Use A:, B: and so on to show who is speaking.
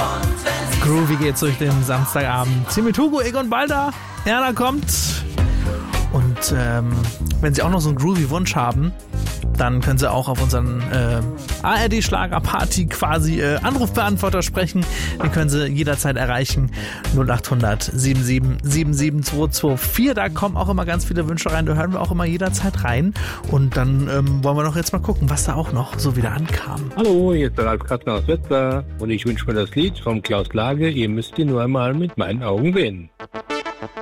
A: Groovy geht's durch den Samstagabend. Team Hugo, Egon Balder, Erna kommt. Und wenn Sie auch noch so einen Groovy-Wunsch haben, dann können Sie auch auf unseren ARD-Schlagerparty quasi Anrufbeantworter sprechen. Den können Sie jederzeit erreichen. 0800 77 77 224. Da kommen auch immer ganz viele Wünsche rein. Da hören wir auch immer jederzeit rein. Und dann wollen wir doch jetzt mal gucken, was da auch noch so wieder ankam.
B: Hallo, hier ist der Ralf Kastner aus Wetzlar und ich wünsche mir das Lied vom Klaus Lage. Ihr müsst ihn nur einmal mit meinen Augen sehen.